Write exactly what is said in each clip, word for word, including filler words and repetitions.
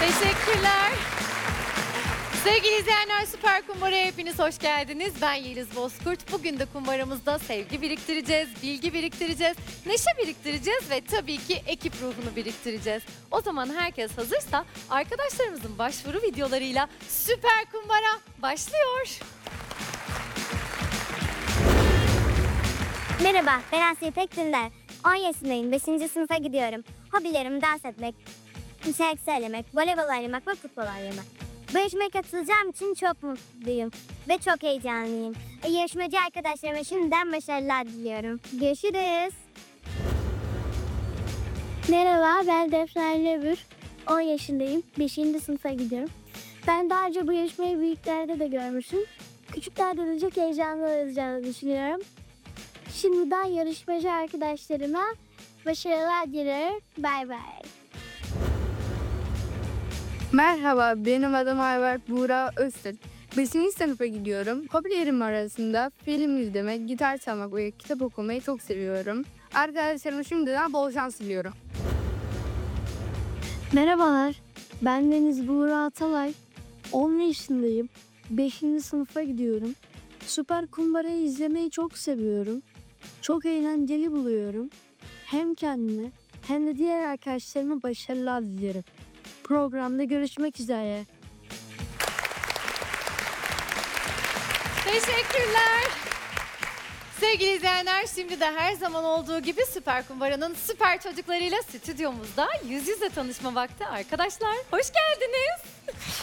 Teşekkürler. Sevgili izleyenler, Süper Kumbara'ya hepiniz hoş geldiniz. Ben Yeliz Bozkurt. Bugün de kumbaramızda sevgi biriktireceğiz, bilgi biriktireceğiz, neşe biriktireceğiz ve tabii ki ekip ruhunu biriktireceğiz. O zaman herkes hazırsa arkadaşlarımızın başvuru videolarıyla Süper Kumbara başlıyor. Merhaba, ben Asya İpek Dündar. on yaşındayım, beşinci sınıfa gidiyorum. Hobilerim dans etmek, şarkı söylemek, voleybol oynamak ve futbol oynamak. Bu yarışmaya katılacağım için çok mutluyum ve çok heyecanlıyım. Yarışmacı arkadaşlarıma şimdiden başarılar diliyorum. Görüşürüz. Merhaba, ben Defne Lebür. on yaşındayım, beşinci sınıfa gidiyorum. Ben daha önce bu yarışmayı büyüklerde de görmüşüm. Küçüklerde de çok heyecanlı olacağını düşünüyorum. Şimdiden yarışmacı arkadaşlarıma başarılar dilerim. Bay bay. Merhaba, benim adım Ayberk Buğra Öztürk. beşinci sınıfa gidiyorum. Hobilerim arasında film izlemek, gitar çalmak ve kitap okumayı çok seviyorum. Arkadaşlarıma şimdiden bol şans diliyorum. Merhabalar, ben Deniz Buğra Atalay. on yaşındayım, beşinci sınıfa gidiyorum. Süper Kumbara'yı izlemeyi çok seviyorum. Çok eğlenceli buluyorum. Hem kendime hem de diğer arkadaşlarıma başarılar dilerim. Programda görüşmek üzere. Teşekkürler. Sevgili izleyenler, şimdi de her zaman olduğu gibi Süper Kumbara'nın süper çocuklarıyla stüdyomuzda yüz yüze tanışma vakti. Arkadaşlar, hoş geldiniz.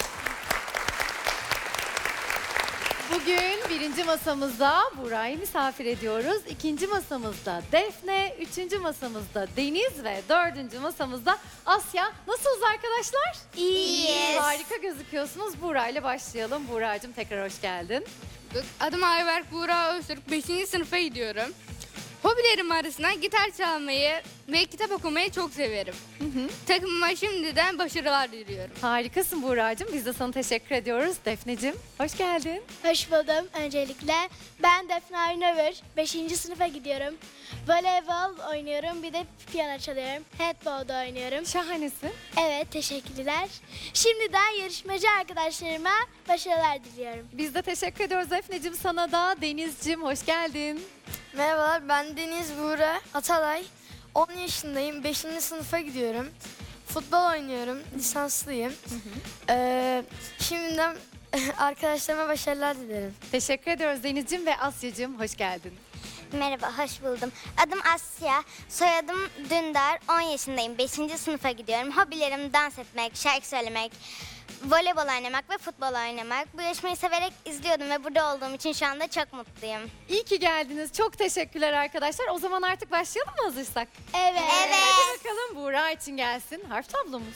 Bugün birinci masamızda Buğra'yı misafir ediyoruz. İkinci masamızda Defne, üçüncü masamızda Deniz ve dördüncü masamızda Asya. Nasılsınız arkadaşlar? İyiyiz. Harika gözüküyorsunuz. Buğra ile başlayalım. Buğra'cığım tekrar hoş geldin. Adım Ayberk Buğra Öztürk, beşinci sınıfa gidiyorum. Hobilerim arasında gitar çalmayı ve kitap okumayı çok severim. Hı hı. Takımıma şimdiden başarılar diliyorum. Harikasın Buğra'cığım. Biz de sana teşekkür ediyoruz. Defneciğim, hoş geldin. Hoş buldum öncelikle. Ben Defne Arnavur. beşinci sınıfa gidiyorum. Voleybol oynuyorum, bir de piyano çalıyorum. Handball da oynuyorum. Şahanesin. Evet, teşekkürler. Şimdiden yarışmacı arkadaşlarıma başarılar diliyorum. Biz de teşekkür ediyoruz Defneciğim, sana da. Denizciğim, hoş geldin. Merhabalar, ben Deniz Buğra Atalay. on yaşındayım, beşinci sınıfa gidiyorum. Futbol oynuyorum, lisanslıyım. Ee, şimdiden arkadaşlarıma başarılar dilerim. Teşekkür ediyoruz Denizciğim ve Asya'cığım, hoş geldin. Merhaba, hoş buldum. Adım Asya, soyadım Dündar. on yaşındayım, beşinci sınıfa gidiyorum. Hobilerim dans etmek, şarkı söylemek, voleybol oynamak ve futbol oynamak. Bu yarışmayı severek izliyordum ve burada olduğum için şu anda çok mutluyum. İyi ki geldiniz. Çok teşekkürler arkadaşlar. O zaman artık başlayalım mı hazırsak? Evet. Hadi bakalım, Buğra için gelsin harf tablomuz.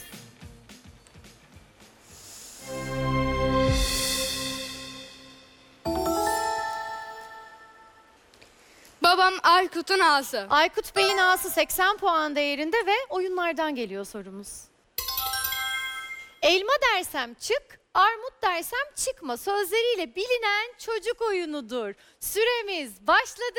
Babam Aykut'un ağası. Aykut Bey'in A'sı seksen puan değerinde ve oyunlardan geliyor sorumuz. Elma dersem çık, armut dersem çıkma sözleriyle bilinen çocuk oyunudur. Süremiz başladı.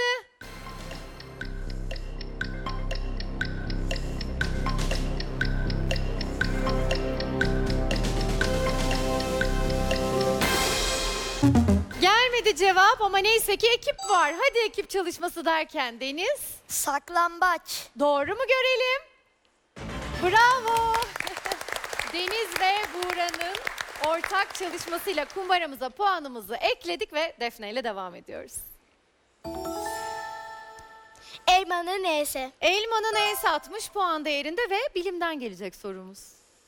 Gelmedi cevap ama neyse ki ekip var. Hadi ekip çalışması derken Deniz. Saklambaç. Doğru mu görelim? Bravo. Deniz ve Buğra'nın ortak çalışmasıyla kumbaramıza puanımızı ekledik ve Defne ile devam ediyoruz. Elmanın neyse. Elmanın E'si altmış puan değerinde ve bilimden gelecek sorumuz.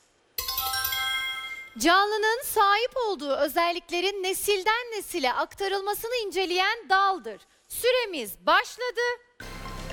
Canlının sahip olduğu özelliklerin nesilden nesile aktarılmasını inceleyen daldır. Süremiz başladı.